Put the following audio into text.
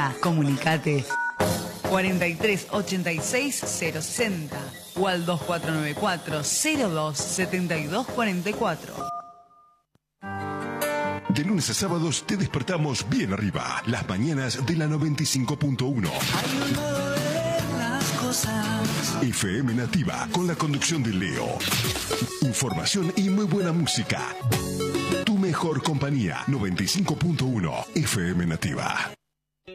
Comunicate 43 86 060 o al 2494 02 72 44. De lunes a sábados te despertamos bien arriba. Las mañanas de la 95.1. FM Nativa con la conducción de Leo. Información y muy buena música. Tu mejor compañía. 95.1 FM Nativa.